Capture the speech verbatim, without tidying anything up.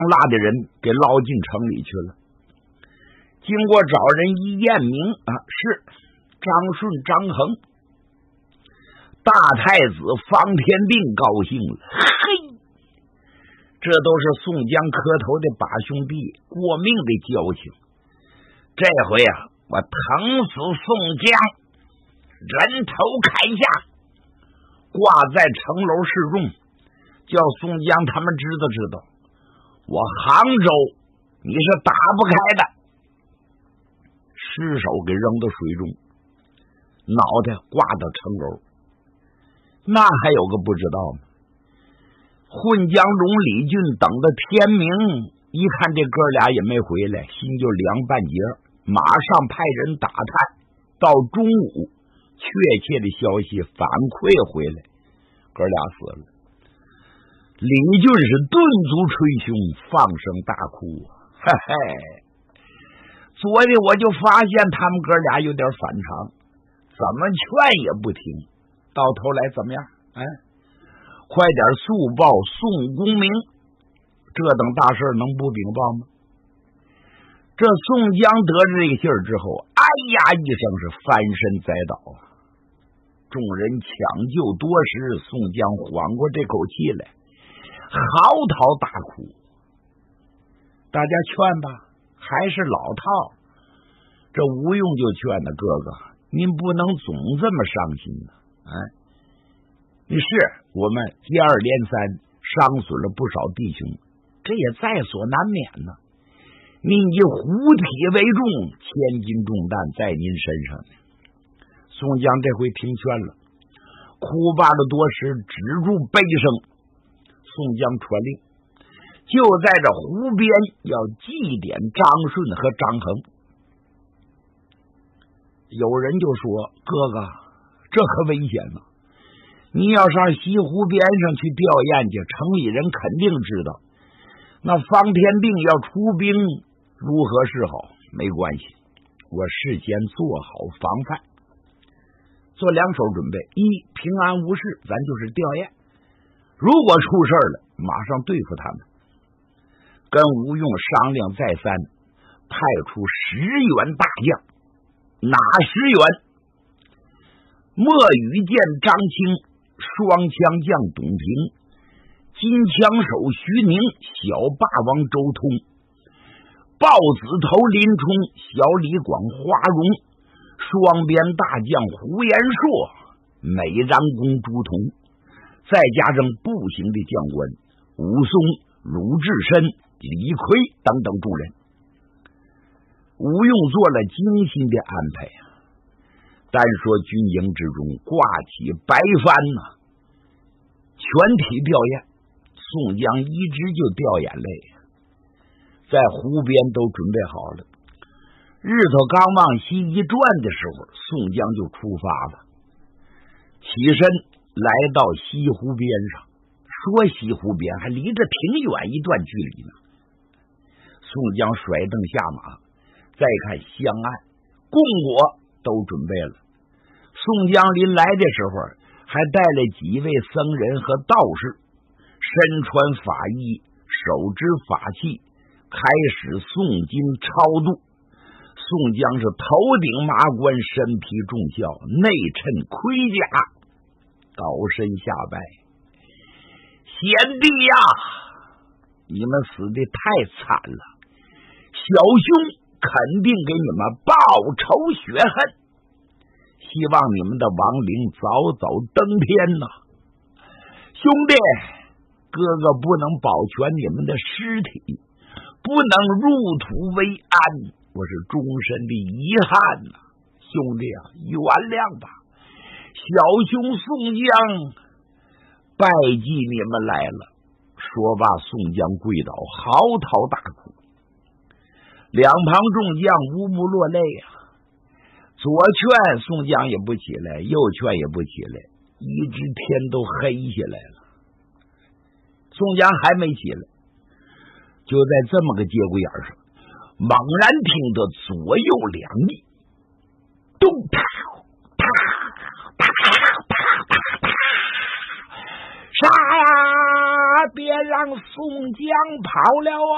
辣的人给捞进城里去了。经过找人一验明啊，是张顺、张衡。大太子方天定高兴了，嘿，这都是宋江磕头的把兄弟，过命的交情。这回啊，我疼死宋江，人头砍下，挂在城楼示众，叫宋江他们知道知道，我杭州你是打不开的。尸首给扔到水中，脑袋挂到城楼。那还有个不知道吗？混江龙李俊等到天明，一看这哥俩也没回来，心就凉半截，马上派人打探，到中午确切的消息反馈回来，哥俩死了。李俊是顿足捶胸，放声大哭，嘿嘿，昨天我就发现他们哥俩有点反常，怎么劝也不听，到头来怎么样？哎，快点速报宋公明，这等大事能不禀报吗？这宋江得知这个信儿之后，哎呀一声是翻身栽倒啊！众人抢救多时，宋江缓过这口气来，嚎啕大哭。大家劝吧，还是老套。这吴用就劝他，哥哥，您不能总这么伤心呢。哎，你是我们接二连三伤损了不少弟兄，这也在所难免呢。您以虎体为重，千斤重担在您身上呢。宋江这回听劝了，哭罢了多时，止住悲声。宋江传令，就在这湖边要祭奠张顺和张衡。有人就说，哥哥，这可危险了，你要上西湖边上去吊唁去，城里人肯定知道，那方天定要出兵，如何是好？没关系，我事先做好防范，做两手准备，一平安无事，咱就是吊唁，如果出事了，马上对付他们。跟吴用商量再三，派出十员大将。哪十员？墨雨剑张清，双枪将董平，金枪手徐宁，小霸王周通，豹子头林冲，小李广花荣，双边大将胡延硕，美髯公朱仝，再加上步行的将官武松、鲁智深、李逵等等众人。吴用做了精心的安排啊！单说军营之中挂起白帆呐、啊，全体吊唁，宋江一直就掉眼泪，在湖边都准备好了。日头刚往西一转的时候，宋江就出发了，起身来到西湖边上。说西湖边还离着挺远一段距离呢。宋江甩蹬下马，再看香案，供果都准备了。宋江临来的时候，还带了几位僧人和道士，身穿法衣，手执法器，开始诵经超度。宋江是头顶麻冠，身披重孝，内衬盔甲，高身下拜：贤弟呀，你们死的太惨了，小兄肯定给你们报仇雪恨，希望你们的亡灵早早登天呐！兄弟，哥哥不能保全你们的尸体，不能入土为安，我是终身的遗憾呐！兄弟啊，原谅吧，小兄宋江拜祭你们来了。说罢，宋江跪倒，嚎啕大哭。两旁众将无不落泪啊！左劝宋江也不起来，右劝也不起来，一直天都黑下来了。宋江还没起来，就在这么个节骨眼上，猛然听得左右两翼咚啪啪啪啪啪啪，杀呀！别让宋江跑了啊！